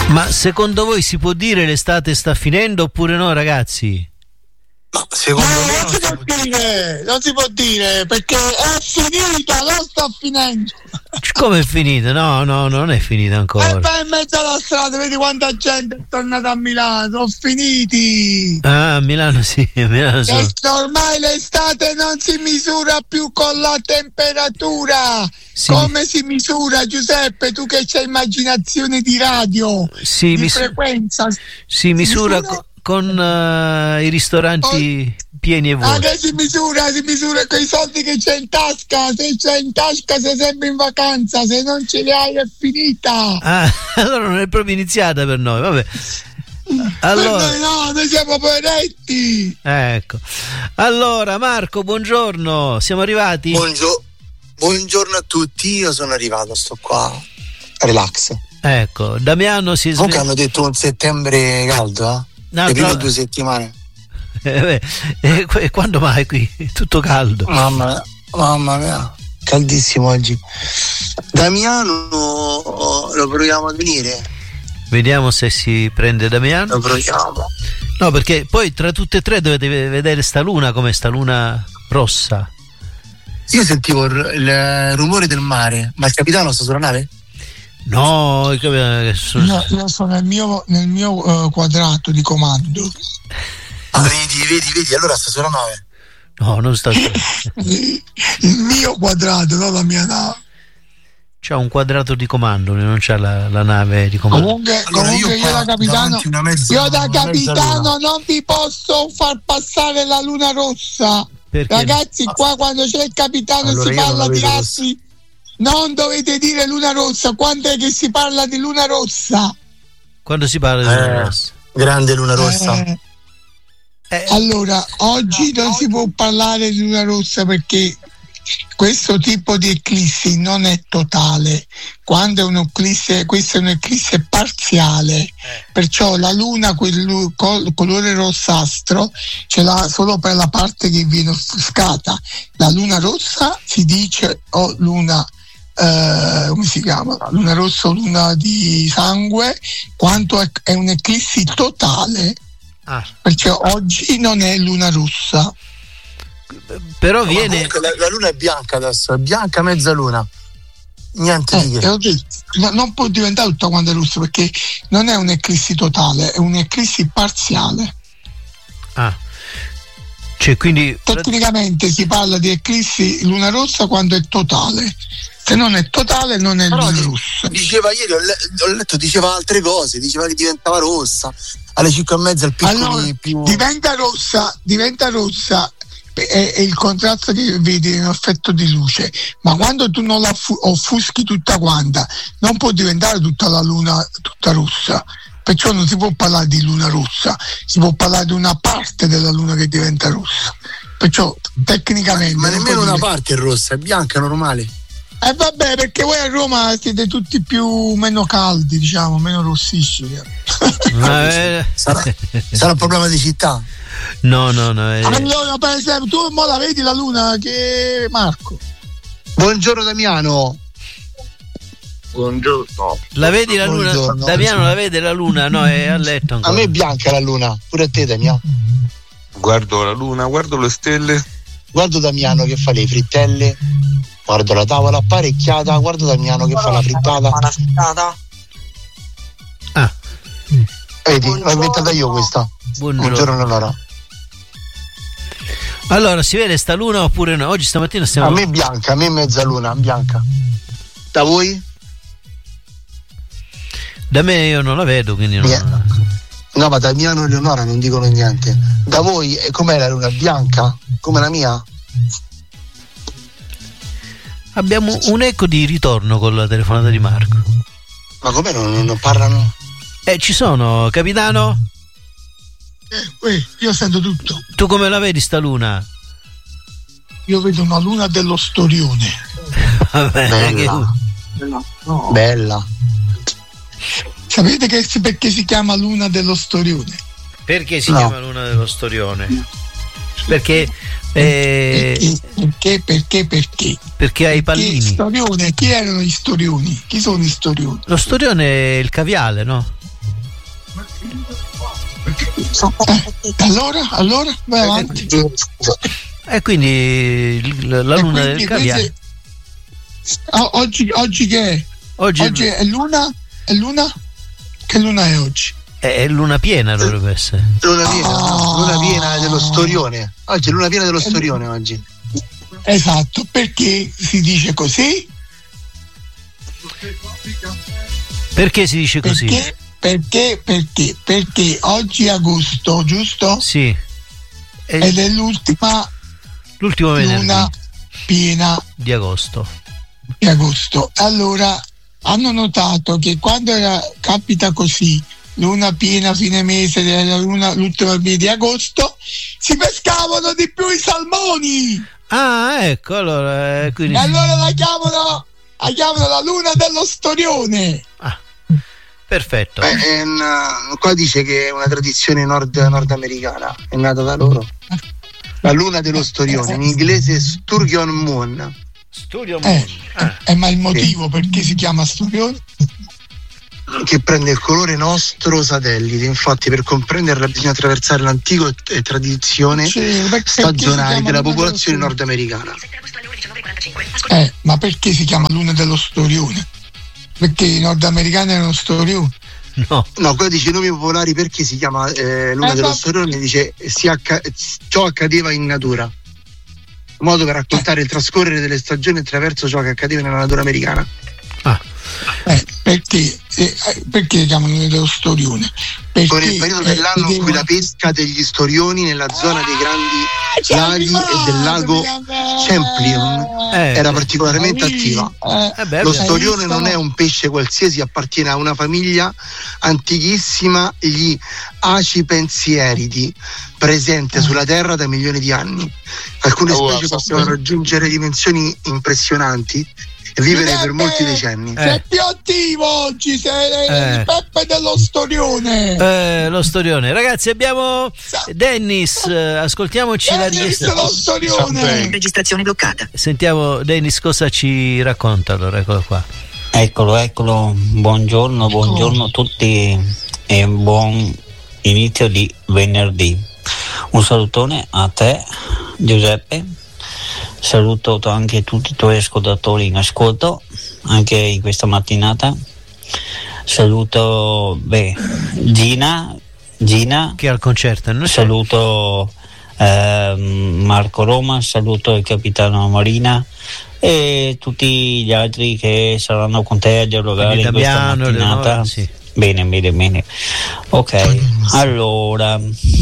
Ma secondo voi si può dire l'estate sta finendo oppure no, ragazzi? Ma secondo me non si può dire perché è finita, non sta finendo. Come è finita? No, non è finita ancora. E poi in mezzo alla strada vedi quanta gente è tornata a Milano, sono finiti. Ah, a Milano sì, a Milano sì. Ormai l'estate non si misura più con la temperatura. Sì. Come si misura, Giuseppe, tu che c'hai immaginazione di radio, di frequenza? Si misura con i ristoranti pieni e vuoti. Che si misura con i soldi che c'è in tasca. Se c'è in tasca sei sempre in vacanza, se non ce li hai è finita. Ah, allora non è proprio iniziata per noi, vabbè. Allora, noi siamo poveretti. Ecco. Allora, Marco, buongiorno, siamo arrivati? Buongiorno a tutti, io sono arrivato, sto qua. Relax. Ecco, Damiano comunque hanno detto un settembre caldo, eh? No, le prime 2 settimane. E quando mai qui? È tutto caldo. Mamma mia, caldissimo oggi. Damiano lo proviamo a venire. Vediamo se si prende Damiano. Lo proviamo. No, perché poi tra tutte e tre dovete vedere sta luna, come sta luna rossa. Io sentivo il rumore del mare, ma il capitano sta sulla nave? No, io sono nel mio quadrato di comando. Vedi, allora sta sulla nave. No, non sta il mio quadrato, non la mia nave. C'ha un quadrato di comando, non c'ha la nave di comando. Comunque io da capitano non vi posso far passare la luna rossa. Perché? Ragazzi, qua quando c'è il capitano si parla di assi. Non dovete dire luna rossa. Quando è che si parla di luna rossa? Quando si parla di luna rossa? Grande luna rossa. Allora, oggi non si può parlare di luna rossa perché questo tipo di eclissi non è totale. Quando è un'eclisse, questa è un'eclisse parziale, perciò la luna, quel colore rossastro, ce l'ha solo per la parte che viene offuscata. La luna rossa si dice luna come si chiama? Luna rossa o luna di sangue, quanto è un'eclissi totale. Perciò oggi non è luna rossa. Però viene la luna è bianca adesso, è bianca mezza luna, niente di che. Non può diventare tutta quando è rossa perché non è un'eclissi totale, è un'eclissi parziale. Cioè, quindi tecnicamente si parla di eclissi luna rossa quando è totale, se non è totale non è luna rossa. Diceva ieri, ho letto, diceva altre cose, diceva che diventava rossa alle 5:30 al piccolo. Allora, più diventa rossa è il contrasto che vedi in effetto di luce, ma quando tu non la offuschi tutta quanta non può diventare tutta la luna tutta rossa, perciò non si può parlare di luna rossa, si può parlare di una parte della luna che diventa rossa, perciò tecnicamente ma nemmeno una parte è rossa, è bianca normale. Vabbè, perché voi a Roma siete tutti meno caldi, diciamo, meno rossicci. Sarà un problema di città. No. Allora, per esempio, tu mo la vedi la luna che Marco? Buongiorno Damiano. Buongiorno. La vedi la luna? Buongiorno. Damiano la vede la luna? No, è a letto ancora. A me è bianca la luna, pure a te Damiano. Guardo la luna, guardo le stelle. Guardo Damiano che fa le frittelle. Guardo la tavola apparecchiata, guardo Damiano che fa la frittata. Vedi, l'ho inventata io questa. Buongiorno allora. Allora, si vede sta luna oppure no? Oggi stamattina stiamo. A me è bianca, a me è mezza luna, bianca. Da voi? Da me io non la vedo, quindi non. No, ma Damiano e Leonora non dicono niente. Da voi com'è la luna? Bianca? Come la mia? Abbiamo un eco di ritorno con la telefonata di Marco. Ma com'è non parlano? Ci sono, capitano? Io sento tutto. Tu come la vedi sta luna? Io vedo una luna dello storione. Vabbè, bella. No. Bella. Sapete perché si chiama luna dello storione? Perché si chiama luna dello storione? Perché Perché hai i pallini. Storione, chi erano gli storioni? Chi sono gli storioni? Lo storione è il caviale, no? Allora vai avanti. E quindi la luna del caviale. Oggi che è? Oggi è luna? È luna? Che luna è oggi? È luna piena, dovrebbe essere. Luna piena dello storione. Oggi è luna piena dello storione oggi. Esatto, perché si dice così? Perché si dice così? Perché oggi è agosto, giusto? Sì. Ed è l'ultimo venerdì luna piena di agosto. Allora hanno notato che quando capita così, luna piena fine mese della luna, l'ultimo mese di agosto, si pescavano di più i salmoni. Ah, ecco, allora quindi... E allora la chiamano la luna dello storione. Ah, perfetto. Qua dice che è una tradizione nordamericana, è nata da loro. La luna dello storione, in inglese Sturgeon Moon. Ma il motivo perché si chiama storione? Che prende il colore nostro satellite, infatti per comprenderla bisogna attraversare l'antico tradizione stagionale della popolazione nordamericana. Ma perché si chiama luna dello storione? Perché i nordamericani erano storioni? No, qua dice nomi popolari perché si chiama luna dello storione, dice ciò accadeva in natura, un modo per raccontare il trascorrere delle stagioni attraverso ciò che accadeva nella natura americana. Perché chiamano dello storione? Con il periodo dell'anno in cui la pesca degli storioni nella zona dei grandi laghi e del lago Champlain era particolarmente attiva. Lo storione non è un pesce qualsiasi, appartiene a una famiglia antichissima, gli acipensieridi, presente sulla Terra da milioni di anni. Alcune specie possono raggiungere dimensioni impressionanti e vivere per molti decenni. Sei più attivo oggi, sei il Peppe dello storione. Lo storione. Ragazzi, abbiamo Dennis, ascoltiamoci la richiesta. Lo storione. Registrazione bloccata. Sentiamo Dennis cosa ci racconta. Allora, eccolo qua. Eccolo. Buongiorno a tutti e buon inizio di venerdì. Un salutone a te, Giuseppe. Saluto anche tutti i tuoi ascoltatori in ascolto anche in questa mattinata. Saluto Gina che è al concerto, no? Saluto Marco Roma, saluto il capitano Marina e tutti gli altri che saranno con te a dialogare in questa mattinata. Sì. Bene. Ok, allora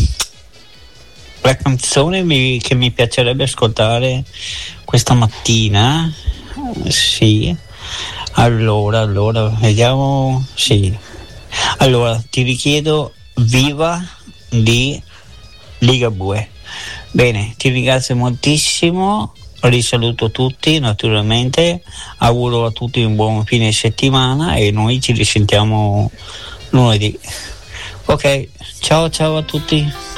la canzone che mi piacerebbe ascoltare questa mattina, sì. Allora, vediamo, sì. Allora, ti richiedo Viva di Ligabue. Bene, ti ringrazio moltissimo, risaluto tutti naturalmente, auguro a tutti un buon fine settimana e noi ci risentiamo lunedì. Ok, ciao a tutti.